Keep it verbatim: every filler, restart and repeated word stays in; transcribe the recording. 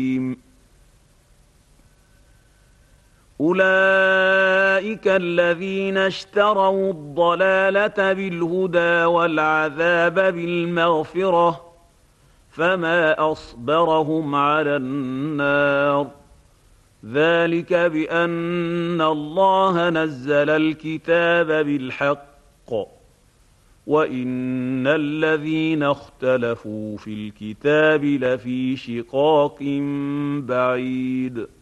أولئك الذين اشتروا الضلالة بالهدى والعذاب بالمغفرة فما أصبرهم على النار ذلك بأن الله نزل الكتاب بالحق وإن الذين اختلفوا في الكتاب لفي شقاق بعيد